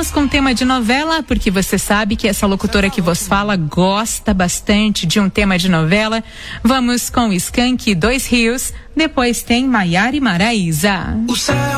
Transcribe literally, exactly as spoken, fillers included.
Vamos com tema de novela, porque você sabe que essa locutora que vos fala gosta bastante de um tema de novela. Vamos com Skank e Dois Rios, depois tem Maiara e Maraísa.